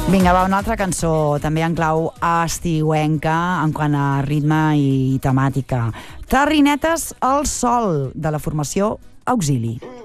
Vinga, va, una altra cançó, també en clau estiuenca, en quant a ritme i temàtica. Tarrinetes al sol, de la formació Auxili.